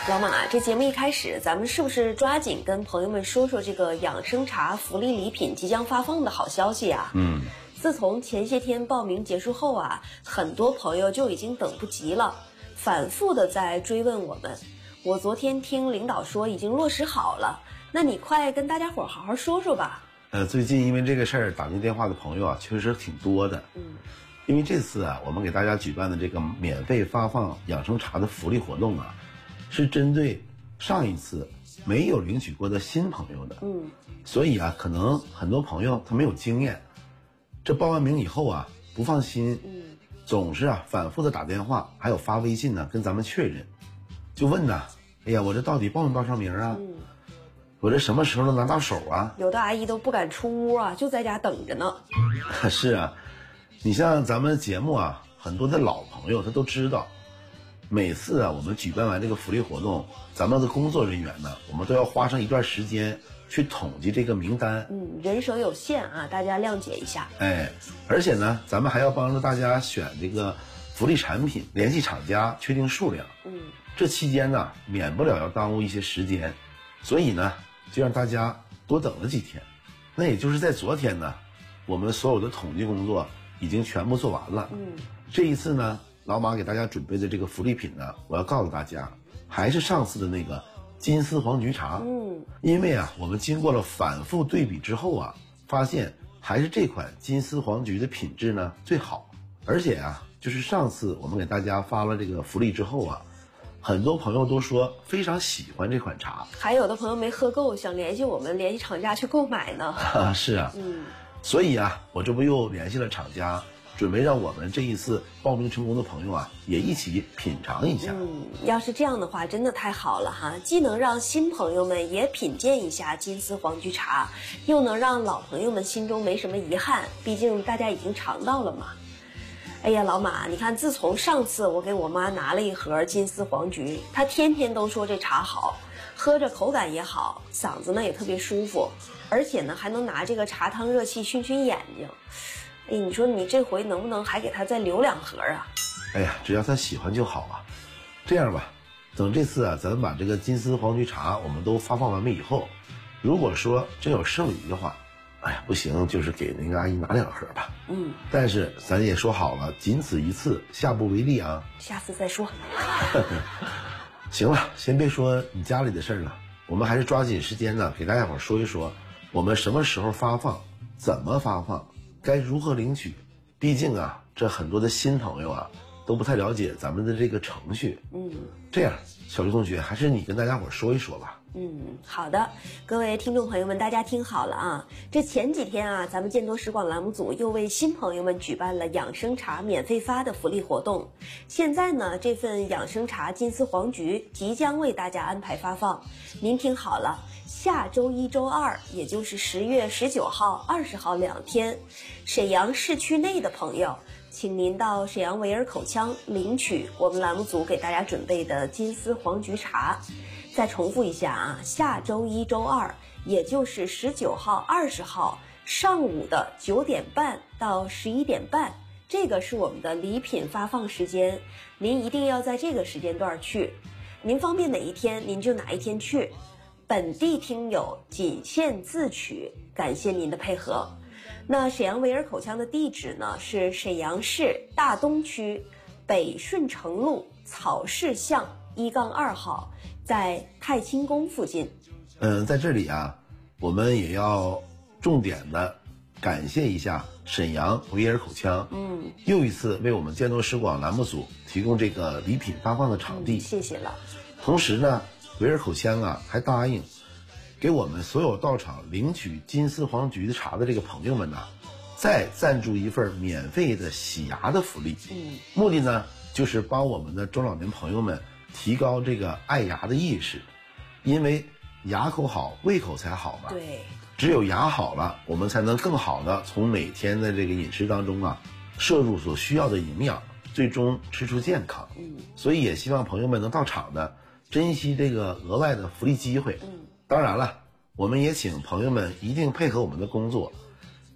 老马，这节目一开始，咱们是不是抓紧跟朋友们说说这个养生茶福利礼品即将发放的好消息啊？自从前些天报名结束后啊，很多朋友就已经等不及了，反复的在追问我们。我昨天听领导说已经落实好了，那你快跟大家伙好好说说吧。 最近因为这个事儿打进电话的朋友啊，确实挺多的。因为这次啊，我们给大家举办的这个免费发放养生茶的福利活动啊，是针对上一次没有领取过的新朋友的。所以啊，可能很多朋友他没有经验，这报完名以后啊不放心，总是啊反复的打电话，还有发微信呢跟咱们确认，就问呢，哎呀，我这到底报没报上名啊？我这什么时候能拿到手啊？ 有的阿姨都不敢出屋啊，就在家等着呢。 是啊，你像咱们节目啊，很多的老朋友他都知道，每次啊我们举办完这个福利活动，咱们的工作人员呢，我们都要花上一段时间去统计这个名单。 人手有限啊，大家谅解一下。 而且呢，咱们还要帮助大家选这个福利产品，联系厂家确定数量。这期间呢，免不了要耽误一些时间，所以呢，就让大家多等了几天。那也就是在昨天呢，我们所有的统计工作已经全部做完了。这一次呢，老马给大家准备的这个福利品呢，我要告诉大家，还是上次的那个金丝黄菊茶。因为啊，我们经过了反复对比之后啊，发现还是这款金丝黄菊的品质呢最好。而且啊，就是上次我们给大家发了这个福利之后啊，很多朋友都说非常喜欢这款茶， 还有的朋友没喝够，想联系我们联系厂家去购买呢。 是啊，所以啊，我这不又联系了厂家，准备让我们这一次报名成功的朋友啊，也一起品尝一下。 要是这样的话，真的太好了哈！既能让新朋友们也品鉴一下金丝黄菊茶，又能让老朋友们心中没什么遗憾，毕竟大家已经尝到了嘛。哎呀，老马，你看，自从上次我给我妈拿了一盒金丝黄菊，她天天都说这茶好，喝着口感也好，嗓子呢也特别舒服，而且呢还能拿这个茶汤热气熏熏眼睛。哎，你说你这回能不能还给她再留2盒啊？ 哎呀，只要她喜欢就好啊。这样吧，等这次啊咱们把这个金丝黄菊茶我们都发放完毕以后，如果说真有剩余的话，哎呀，不行，就是给那个阿姨拿2盒吧。但是咱也说好了，仅此一次，下不为例啊。 下次再说。 行了，先别说你家里的事儿了，我们还是抓紧时间呢，给大家伙说一说，我们什么时候发放，怎么发放，该如何领取。毕竟啊，这很多的新朋友啊，都不太了解咱们的这个程序。这样，小刘同学，还是你跟大家伙说一说吧。 好的，各位听众朋友们，大家听好了啊！这前几天啊，咱们见多识广栏目组又为新朋友们举办了养生茶免费发的福利活动。现在呢，这份养生茶金丝黄菊即将为大家安排发放。您听好了，下周一周二，也就是10月19号、20号2天，沈阳市区内的朋友，请您到沈阳维尔口腔领取我们栏目组给大家准备的金丝黄菊茶。再重复一下啊，下周一周二，也就是19号、20号上午的9点半到11点半，这个是我们的礼品发放时间，您一定要在这个时间段去。您方便哪一天您就哪一天去，本地听友仅限自取，感谢您的配合。那沈阳维尔口腔的地址呢，是沈阳市大东区北顺城路草市巷1-2号，在太清宫附近。 在这里啊，我们也要重点的感谢一下沈阳维尔口腔，又一次为我们见多识广栏目组提供这个礼品发放的场地， 谢谢了。 同时呢，维尔口腔啊还答应给我们所有到场领取金丝黄菊的茶的这个朋友们呢，再赞助一份免费的洗牙的福利。目的呢就是帮我们的中老年朋友们提高这个爱牙的意识，因为牙口好，胃口才好嘛。 对， 只有牙好了，我们才能更好的从每天的这个饮食当中啊，摄入所需要的营养，最终吃出健康。所以也希望朋友们能到场的，珍惜这个额外的福利机会。当然了，我们也请朋友们一定配合我们的工作，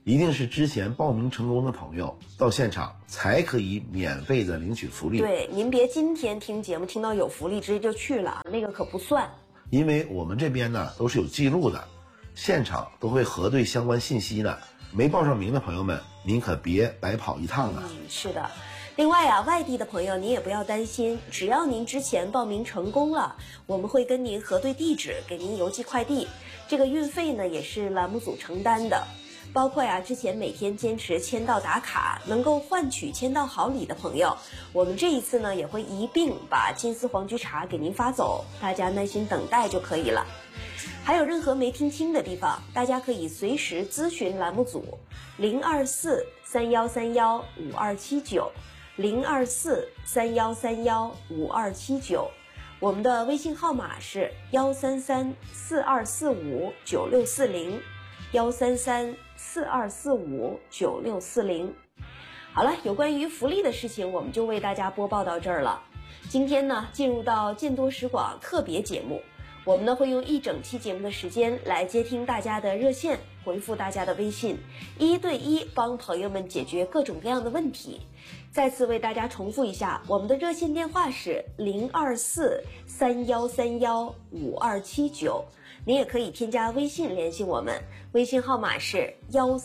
一定是之前报名成功的朋友到现场才可以免费的领取福利。 对，您别今天听节目听到有福利直接就去了，那个可不算。 因为我们这边呢都是有记录的，现场都会核对相关信息的。没报上名的朋友们，您可别白跑一趟啊。 是的。另外啊，外地的朋友您也不要担心，只要您之前报名成功了，我们会跟您核对地址，给您邮寄快递。这个运费呢也是栏目组承担的。包括之前每天坚持签到打卡，能够换取签到好礼的朋友，我们这一次呢也会一并把金丝黄菊茶给您发走，大家耐心等待就可以了。还有任何没听清的地方，大家可以随时咨询栏目组024-3131-5279，024-3131-5279，我们的微信号码是133-4245-9640，133-4245-9640。好了，有关于福利的事情我们就为大家播报到这儿了。今天呢，进入到见多识广特别节目，我们呢会用一整期节目的时间来接听大家的热线，回复大家的微信，1对1帮朋友们解决各种各样的问题。再次为大家重复一下，我们的热线电话是024-3131-5279，您也可以添加微信联系我们，微信号码是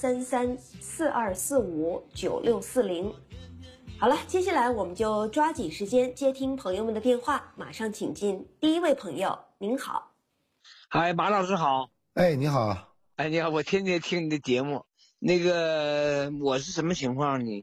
133-4245-9640。好了，接下来我们就抓紧时间接听朋友们的电话，马上请进第一位朋友。您好。 嗨，马老师好。 哎，你好。 哎，你好，我天天听你的节目。那个我是什么情况呢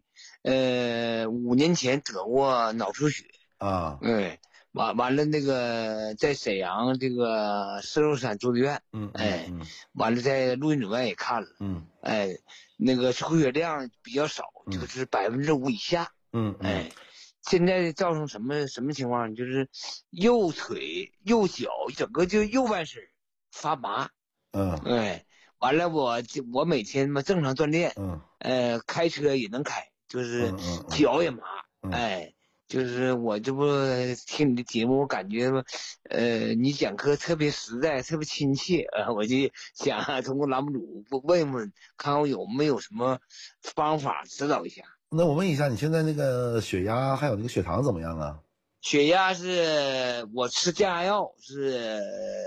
？5年前得过脑出血啊。 完了那个在沈阳这个圣肉山住的院。完了在陆军总院也看了。那个出血量比较少，就是5%以下。现在造成什么情况？就是右腿右脚整个就右半身发麻。完了我每天嘛正常锻炼。开车也能开，就是脚也麻。就是我这不听你的节目，我感觉你讲课特别实在，特别亲切。我就想通过栏目组问问，看看有没有什么方法指导一下。 那我问一下，你现在那个血压还有那个血糖怎么样啊？ 血压是我吃降压药是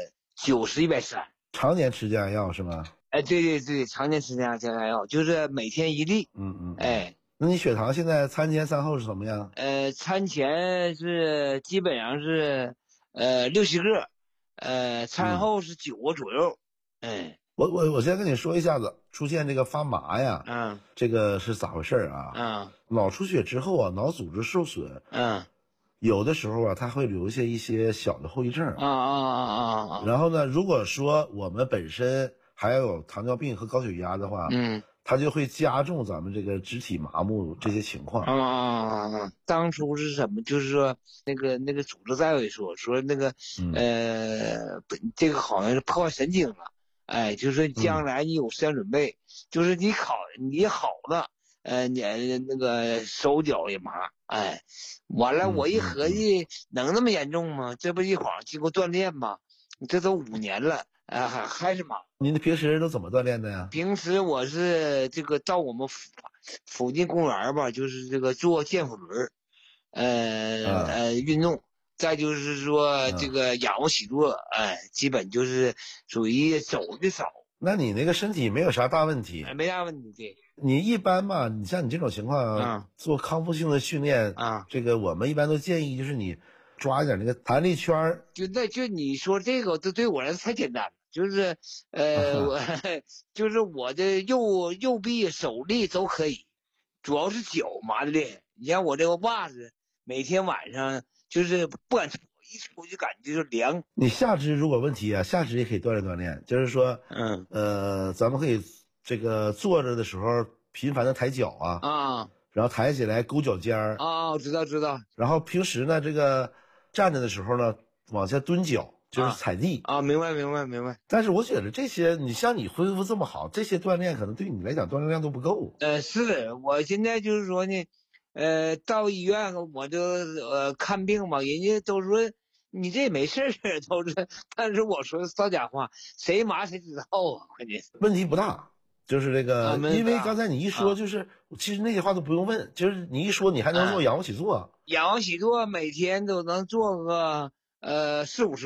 90/130。 常年吃降压药是吗？ 对，常年吃降压药，就是每天1粒。 那你血糖现在餐前餐后是怎么样？ 餐前是基本上是6-7个，餐后是9个左右。 我先跟你说一下子，出现这个发麻呀，这个是咋回事啊？脑出血之后啊，脑组织受损，有的时候啊，它会留下一些小的后遗症。然后呢，如果说我们本身还有糖尿病和高血压的话，它就会加重咱们这个肢体麻木这些情况。 当初是什么？就是说那个主治大夫也说那个这个好像是破坏神经了。就是说将来你有思想准备，就是你好了，你那个手脚也麻。完了我一合计，能那么严重吗？这不一晃经过锻炼吗？这都5年了，还是麻。 您平时都怎么锻炼的呀？ 平时我是这个到我们附近公园吧，就是这个做健腹轮，运动。再就是说这个仰卧起坐，基本就是属于走的少。 那你那个身体没有啥大问题？ 没大问题。对。 你一般嘛，你像你这种情况，做康复性的训练，这个我们一般都建议就是你抓一点那个弹力圈。 就你说这个，这对我来说太简单了。就是就是我的右臂、手臂都可以，主要是脚麻的厉害。你像我这个袜子，每天晚上就是不敢脱，一脱就感觉就是凉。 你下肢如果问题啊，下肢也可以锻炼锻炼，就是说，咱们可以这个坐着的时候频繁的抬脚然后抬起来勾脚尖儿。 知道。 然后平时呢，这个站着的时候呢，往下蹲脚。就是踩地明白。 但是我觉得这些，你像你恢复这么好，这些锻炼可能对你来讲锻炼量都不够。 是我现在就是说呢，到医院我就看病嘛，人家都说你这没事都是，但是我说骚假话，谁麻谁知道啊，关键问题不大， 就是这个，因为刚才你一说，就是其实那些话都不用问，就是你一说，你还能做仰卧起坐。 仰卧起坐每天都能做个40-50